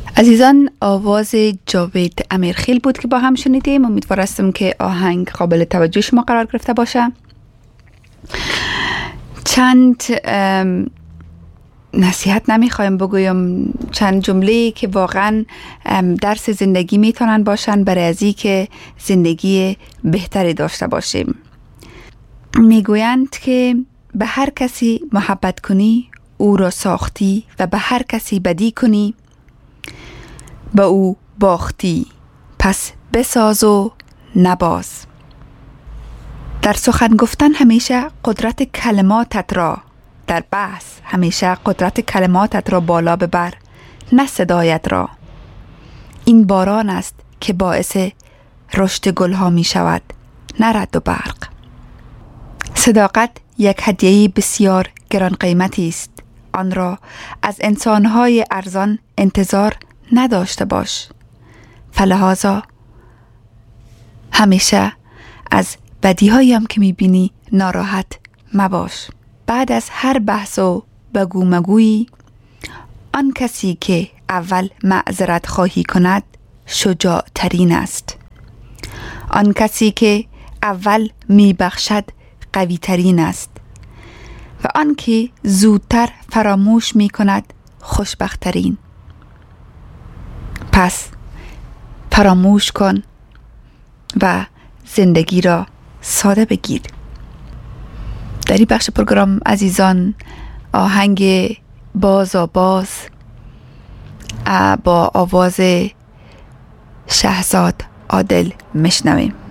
عزیزان، آواز جاوید امیرخیل بود که با هم شنیدیم. امیدوار هستم که آهنگ قابل توجه شما قرار گرفته باشه. چند نصیحت نمیخوایم بگویم، چند جمله که واقعا درس زندگی میتونن باشن برای ازی که زندگی بهتری داشته باشیم. میگویند که به هر کسی محبت کنی او را ساختی و به هر کسی بدی کنی به او باختی، پس بساز و نباز. در سخن گفتن همیشه قدرت کلماتت را، در بحث همیشه قدرت کلماتت را بالا ببر، نه صدایت را. این باران است که باعث رشد گلها می شود، نه رعد و برق. صداقت یک هدیه بسیار گران قیمتی است. آن را از انسانهای ارزان انتظار نداشته باش. فلهذا همیشه از بدیهایی هم که میبینی ناراحت مباش. بعد از هر بحث و بگو مگویی، آن کسی که اول معذرت خواهی کند شجاع ترین است. آن کسی که اول میبخشد قوی ترین است و آن که زودتر فراموش میکند خوشبخت ترین. پس فراموش کن و زندگی را ساده بگیر. در این بخش پروگرام عزیزان آهنگ باز با آواز شهزاد عادل میشنویم.